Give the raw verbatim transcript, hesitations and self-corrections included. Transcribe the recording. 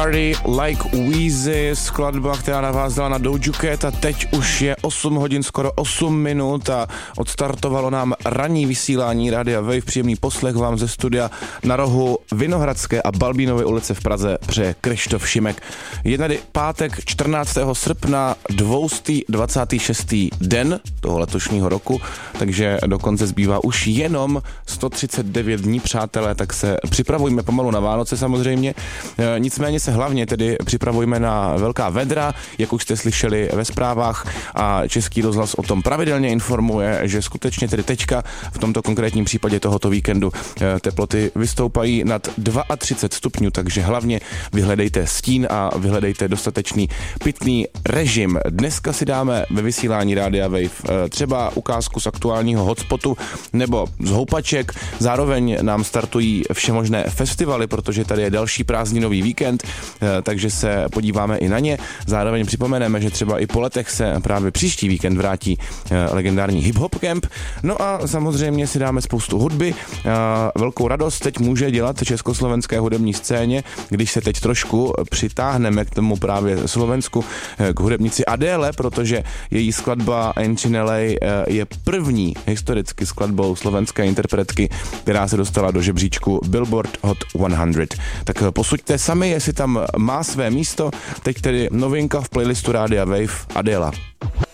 Party Like Wheezy, skladba, která navázala na Doja Cat a teď už je osm hodin, skoro osm minut a odstartovalo nám ranní vysílání Rádia Wave. Příjemný poslech vám ze studia na rohu Vinohradské a Balbínovy ulice v Praze přeje Kryštof Šimek. Je tady pátek čtrnáctého srpna, dvoustý dvacátý šestý den toho letošního roku, takže dokonce zbývá už jenom sto třicet devět dní, přátelé, tak se připravujme pomalu na Vánoce samozřejmě. E, nicméně se hlavně tedy připravujme na velká vedra, jak už jste slyšeli ve zprávách, a Český rozhlas o tom pravidelně informuje, že skutečně tedy teďka v tomto konkrétním případě tohoto víkendu teploty vystoupají nad třicet dva stupňů, takže hlavně vyhledejte stín a vyhledejte dostatečný pitný režim. Dneska si dáme ve vysílání Rádia Wave třeba ukázku z aktuálního hotspotu nebo z houpaček. Zároveň nám startují všemožné festivaly, protože tady je další prázdninový víkend, takže se podíváme i na ně. Zároveň připomeneme, že třeba i po letech se právě příští víkend vrátí legendární Hip Hop Camp. No a samozřejmě si dáme spoustu hudby. Velkou radost teď může dělat československé hudební scéně, když se teď trošku přitáhneme k tomu právě Slovensku, k hudebnici Adéle, protože její skladba Ain't in L A je první historicky skladbou slovenské interpretky, která se dostala do žebříčku Billboard Hot sto. Tak posuďte sami, jestli tam má své místo. Teď tedy novinka v playlistu Rádia Wave, Adéla.